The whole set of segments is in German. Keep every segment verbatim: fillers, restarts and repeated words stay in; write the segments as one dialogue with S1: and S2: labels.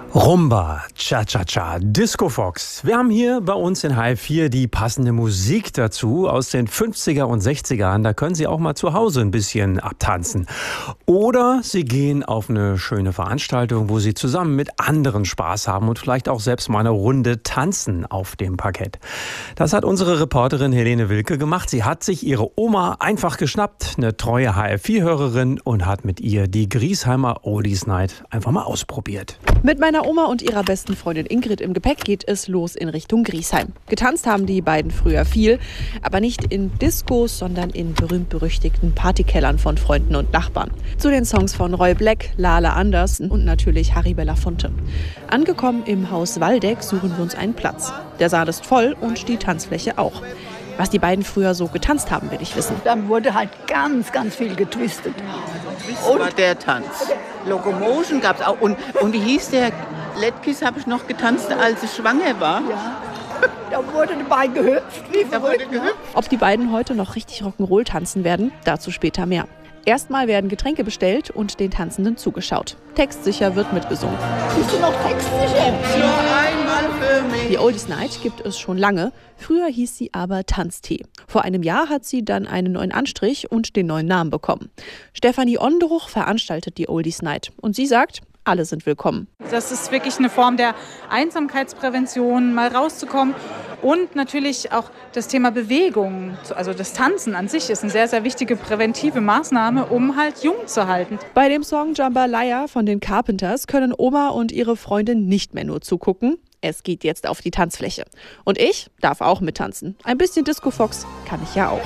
S1: Rumba, Cha-Cha-Cha, Disco Fox. Wir haben hier bei uns in H F vier die passende Musik dazu aus den fünfziger und sechzigern. Da können Sie auch mal zu Hause ein bisschen abtanzen. Oder Sie gehen auf eine schöne Veranstaltung, wo Sie zusammen mit anderen Spaß haben und vielleicht auch selbst mal eine Runde tanzen auf dem Parkett. Das hat unsere Reporterin Helene Wilke gemacht. Sie hat sich ihre Oma einfach geschnappt, eine treue H F vier-Hörerin, und hat mit ihr die Griesheimer Oldies Night einfach mal ausprobiert.
S2: Mit meiner Oma und ihrer besten Freundin Ingrid im Gepäck geht es los in Richtung Griesheim. Getanzt haben die beiden früher viel, aber nicht in Discos, sondern in berühmt-berüchtigten Partykellern von Freunden und Nachbarn. Zu den Songs von Roy Black, Lale Andersen und natürlich Harry Belafonte. Angekommen im Haus Waldeck suchen wir uns einen Platz. Der Saal ist voll und die Tanzfläche auch. Was die beiden früher so getanzt haben, will ich wissen.
S3: Dann wurde halt ganz, ganz viel getwistet.
S4: Das war der Tanz. Locomotion gab es auch. Und, und wie hieß der? Letkiss habe ich noch getanzt, als ich schwanger war.
S3: Ja. Da wurde dabei gehüpft. Wie
S4: da wurde gehüpft.
S2: Ob die beiden heute noch richtig Rock'n'Roll tanzen werden, dazu später mehr. Erstmal werden Getränke bestellt und den Tanzenden zugeschaut. Textsicher wird mitgesungen.
S3: Bist du noch textsicher?
S4: Nur einmal für mich.
S2: Die Oldies Night gibt es schon lange. Früher hieß sie aber Tanztee. Vor einem Jahr hat sie dann einen neuen Anstrich und den neuen Namen bekommen. Stefanie Ondruch veranstaltet die Oldies Night. Und sie sagt, alle sind willkommen.
S5: Das ist wirklich eine Form der Einsamkeitsprävention, mal rauszukommen. Und natürlich auch das Thema Bewegung, also das Tanzen an sich ist eine sehr, sehr wichtige präventive Maßnahme, um halt jung zu halten.
S2: Bei dem Song Jambalaya von den Carpenters können Oma und ihre Freundin nicht mehr nur zugucken. Es geht jetzt auf die Tanzfläche. Und ich darf auch mittanzen. Ein bisschen Disco Fox kann ich ja auch.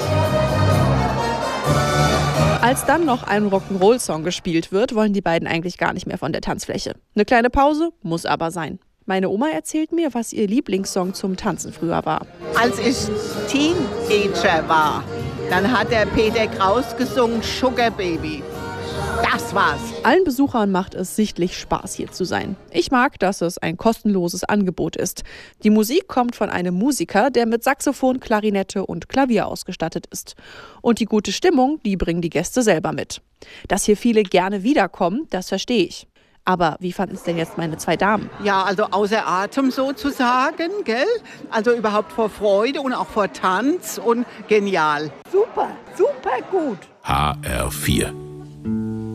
S2: Als dann noch ein Rock'n'Roll-Song gespielt wird, wollen die beiden eigentlich gar nicht mehr von der Tanzfläche. Eine kleine Pause muss aber sein. Meine Oma erzählt mir, was ihr Lieblingssong zum Tanzen früher war.
S4: Als ich Teenager war, dann hat der Peter Kraus gesungen Sugar Baby. Das war's.
S2: Allen Besuchern macht es sichtlich Spaß, hier zu sein. Ich mag, dass es ein kostenloses Angebot ist. Die Musik kommt von einem Musiker, der mit Saxophon, Klarinette und Klavier ausgestattet ist. Und die gute Stimmung, die bringen die Gäste selber mit. Dass hier viele gerne wiederkommen, das verstehe ich. Aber wie fanden es denn jetzt meine zwei Damen?
S4: Ja, also außer Atem sozusagen, gell? Also überhaupt vor Freude und auch vor Tanz und genial.
S3: Super, super gut.
S6: H R vier